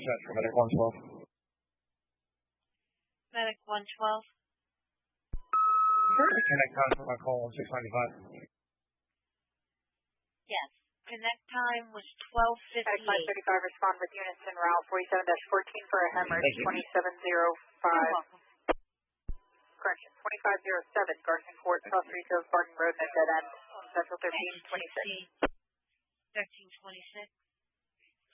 set for Medic 112. Medic 112. Connect time for my call on 695. Yes. Connect time was 12:58. Medic 535, respond with units en route 47-14 for a hemorrhage 2705. Correction, 2507, Garson Court, South Retail, Barton Road, and dead end on Central 1326. 1326.